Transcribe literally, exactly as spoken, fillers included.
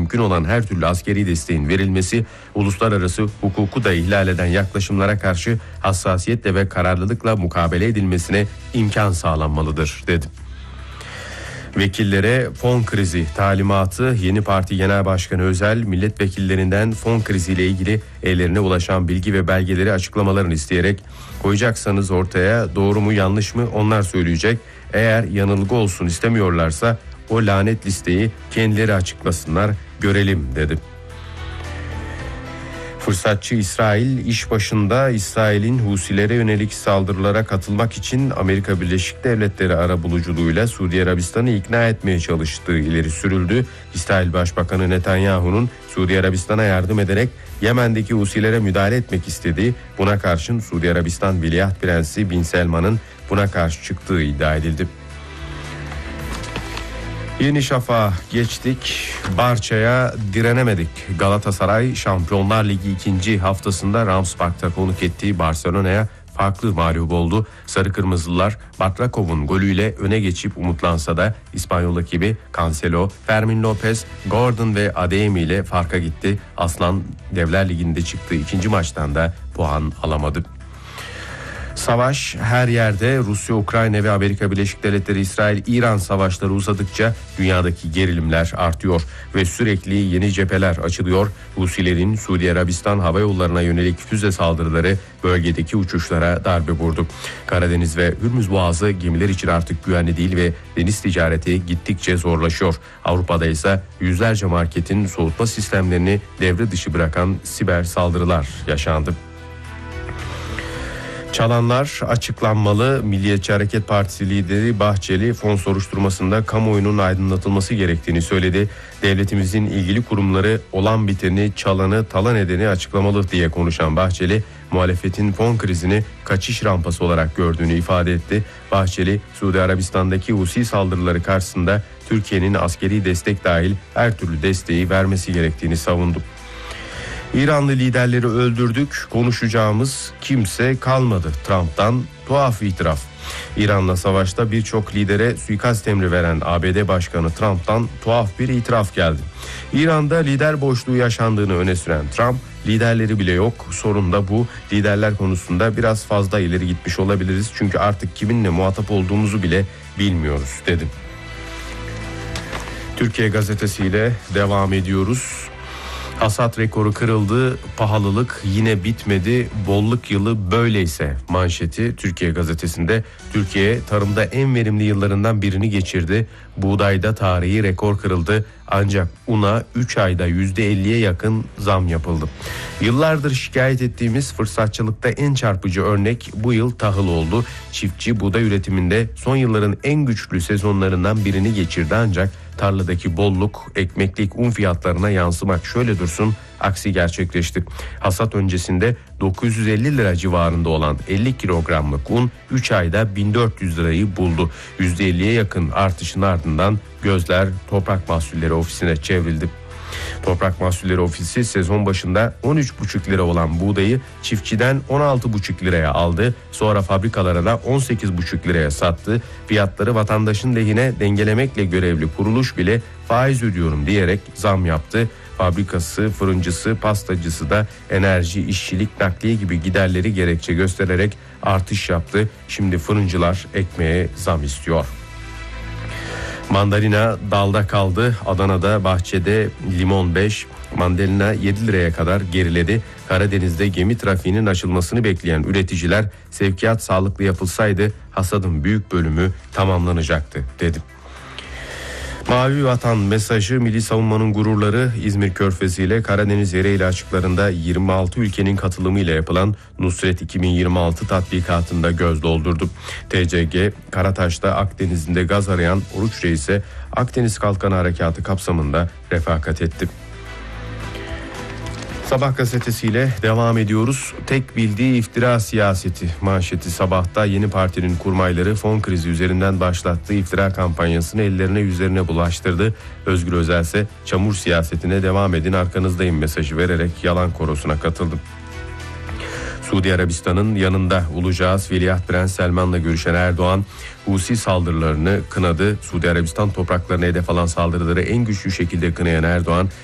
mümkün olan her türlü askeri desteğin verilmesi, uluslararası hukuku da ihlal eden yaklaşımlara karşı hassasiyetle ve kararlılıkla mukabele edilmesine imkan sağlanmalıdır, dedi. Vekillere fon krizi talimatı. Yeni Parti Genel Başkanı Özel, milletvekillerinden fon kriziyle ilgili ellerine ulaşan bilgi ve belgeleri açıklamalarını isteyerek, koyacaksanız ortaya doğru mu yanlış mı onlar söyleyecek. Eğer yanılgı olsun istemiyorlarsa o lanet listeyi kendileri açıklasınlar, görelim, dedi. Fırsatçı İsrail iş başında. İsrail'in Husilere yönelik saldırılara katılmak için Amerika Birleşik Devletleri arabuluculuğuyla Suudi Arabistan'ı ikna etmeye çalıştığı ileri sürüldü. İsrail Başbakanı Netanyahu'nun Suudi Arabistan'a yardım ederek Yemen'deki Husilere müdahale etmek istediği, buna karşın Suudi Arabistan Veliaht Prensi Bin Selman'ın buna karşı çıktığı iddia edildi. Yeni Şafak'a geçtik. Barça'ya direnemedik. Galatasaray Şampiyonlar Ligi ikinci haftasında Rams Park'ta konuk ettiği Barcelona'ya farklı mağlup oldu. Sarı Kırmızılılar Batrakov'un golüyle öne geçip umutlansa da İspanyol ekibi Cancelo, Fermin Lopez, Gordon ve Adeyemi ile farka gitti. Aslan Devler Ligi'nde çıktığı ikinci maçtan da puan alamadı. Savaş her yerde. Rusya, Ukrayna ve Amerika Birleşik Devletleri, İsrail, İran savaşları uzadıkça dünyadaki gerilimler artıyor ve sürekli yeni cepheler açılıyor. Husilerin Suudi Arabistan hava yollarına yönelik füze saldırıları bölgedeki uçuşlara darbe vurdu. Karadeniz ve Hürmüz Boğazı gemiler için artık güvenli değil ve deniz ticareti gittikçe zorlaşıyor. Avrupa'da ise yüzlerce marketin soğutma sistemlerini devre dışı bırakan siber saldırılar yaşandı. Çalanlar açıklanmalı. Milliyetçi Hareket Partisi lideri Bahçeli fon soruşturmasında kamuoyunun aydınlatılması gerektiğini söyledi. Devletimizin ilgili kurumları olan biteni, çalanı, talan edeni açıklamalı diye konuşan Bahçeli, muhalefetin fon krizini kaçış rampası olarak gördüğünü ifade etti. Bahçeli, Suudi Arabistan'daki Husi saldırıları karşısında Türkiye'nin askeri destek dahil her türlü desteği vermesi gerektiğini savundu. İranlı liderleri öldürdük, konuşacağımız kimse kalmadı. Trump'tan tuhaf itiraf. İran'la savaşta birçok lidere suikast emri veren A B D Başkanı Trump'tan tuhaf bir itiraf geldi. İran'da lider boşluğu yaşandığını öne süren Trump, liderleri bile yok, sorun da bu. Liderler konusunda biraz fazla ileri gitmiş olabiliriz çünkü artık kiminle muhatap olduğumuzu bile bilmiyoruz, dedi. Türkiye Gazetesi'yle devam ediyoruz. Hasat rekoru kırıldı, pahalılık yine bitmedi, bolluk yılı böyleyse manşeti Türkiye Gazetesi'nde. Türkiye tarımda en verimli yıllarından birini geçirdi. Buğdayda tarihi rekor kırıldı. Ancak una üç ayda yüzde elliye yakın zam yapıldı. Yıllardır şikayet ettiğimiz fırsatçılıkta en çarpıcı örnek bu yıl tahıl oldu. Çiftçi buğday üretiminde son yılların en güçlü sezonlarından birini geçirdi ancak tarladaki bolluk ekmeklik un fiyatlarına yansımak şöyle dursun aksi gerçekleşti. Hasat öncesinde dokuz yüz elli lira civarında olan elli kilogramlık un üç ayda bin dört yüz lirayı buldu. yüzde elliye yakın artışın ardından gözler Toprak Mahsulleri Ofisi'ne çevrildi. Toprak Mahsulleri Ofisi sezon başında on üç buçuk lira olan buğdayı çiftçiden on altı buçuk liraya aldı. Sonra fabrikalara da on sekiz buçuk liraya sattı. Fiyatları vatandaşın lehine dengelemekle görevli kuruluş bile faiz ödüyorum diyerek zam yaptı. Fabrikası, fırıncısı, pastacısı da enerji, işçilik, nakliye gibi giderleri gerekçe göstererek artış yaptı. Şimdi fırıncılar ekmeğe zam istiyor. Mandalina dalda kaldı. Adana'da bahçede limon beş, mandalina yedi liraya kadar geriledi. Karadeniz'de gemi trafiğinin açılmasını bekleyen üreticiler sevkiyat sağlıklı yapılsaydı hasadın büyük bölümü tamamlanacaktı, dedi. Mavi Vatan mesajı Milli Savunmanın gururları İzmir Körfezi ile Karadeniz Ereğli açıklarında yirmi altı ülkenin katılımıyla yapılan Nusret iki bin yirmi altı tatbikatında göz doldurdu. T C G Karataş'ta Akdeniz'inde gaz arayan Oruç Reis'e Akdeniz Kalkanı Harekatı kapsamında refakat etti. Sabah gazetesiyle devam ediyoruz. Tek bildiği iftira siyaseti manşeti Sabah'ta. Yeni partinin kurmayları fon krizi üzerinden başlattığı iftira kampanyasını ellerine yüzlerine bulaştırdı. Özgür Özel ise çamur siyasetine devam edin arkanızdayım mesajı vererek yalan korosuna katıldı. Suudi Arabistan'ın yanında olacağız. Veliaht Prens Selman'la görüşen Erdoğan, Husi saldırılarını kınadı. Suudi Arabistan topraklarına hedef alan saldırıları en güçlü şekilde kınayan Erdoğan,